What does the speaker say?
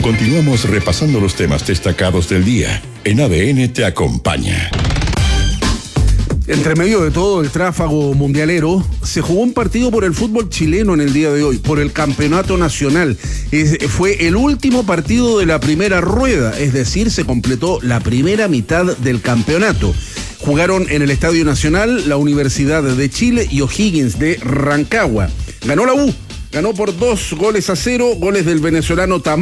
Continuamos repasando los temas destacados del día. En ADN te acompaña. Entre medio de todo el tráfago mundialero, se jugó un partido por el fútbol chileno en el día de hoy, por el campeonato nacional. Fue el último partido de la primera rueda, es decir, se completó la primera mitad del campeonato. Jugaron en el Estadio Nacional la Universidad de Chile y O'Higgins de Rancagua. Ganó la U, ganó por 2-0, goles del venezolano Tamar.